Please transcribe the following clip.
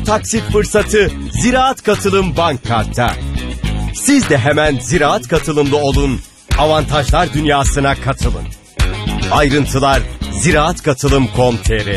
taksit fırsatı Ziraat Katılım Bank Kart'ta. Siz de hemen Ziraat Katılımlı olun, avantajlar dünyasına katılın. Ayrıntılar ziraatkatılım.com.tr.